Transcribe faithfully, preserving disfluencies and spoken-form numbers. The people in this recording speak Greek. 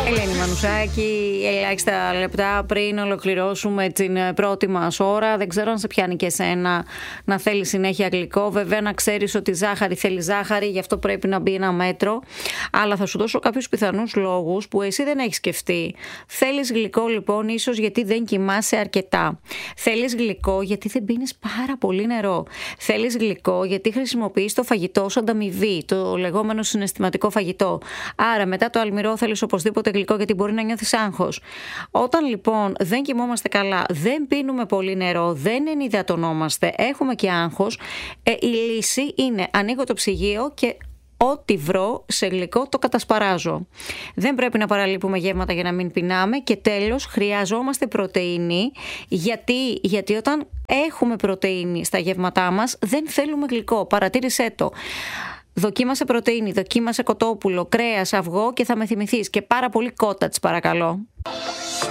Ελένη Μανουσάκη, ελάχιστα λεπτά πριν ολοκληρώσουμε την πρώτη μας ώρα. Δεν ξέρω αν σε πιάνει και εσένα να θέλει συνέχεια γλυκό. Βέβαια, να ξέρεις ότι ζάχαρη θέλει ζάχαρη, γι' αυτό πρέπει να μπει ένα μέτρο. Αλλά θα σου δώσω κάποιους πιθανούς λόγους που εσύ δεν έχεις σκεφτεί. Θέλεις γλυκό, λοιπόν, ίσως γιατί δεν κοιμάσαι αρκετά. Θέλεις γλυκό γιατί δεν πίνεις πάρα πολύ νερό. Θέλεις γλυκό γιατί χρησιμοποιείς το φαγητό ως ανταμοιβή, το λεγόμενο συναισθηματικό φαγητό. Άρα, μετά το αλμυρό θέλεις οπωσδήποτε γλυκό γιατί μπορεί να νιώθεις άγχος. Όταν λοιπόν δεν κοιμόμαστε καλά, δεν πίνουμε πολύ νερό, δεν ενυδατωνόμαστε, έχουμε και άγχος, ε, η λύση είναι ανοίγω το ψυγείο και ό,τι βρω σε γλυκό το κατασπαράζω. Δεν πρέπει να παραλείπουμε γεύματα για να μην πεινάμε. Και τέλος, χρειαζόμαστε πρωτεΐνη. Γιατί, γιατί όταν έχουμε πρωτεΐνη στα γεύματά μας, δεν θέλουμε γλυκό. Παρατήρησέ το. Δοκίμασε πρωτεΐνη, δοκίμασε κοτόπουλο, κρέας, αυγό και θα με θυμηθείς. Και πάρα πολύ κότατς, παρακαλώ.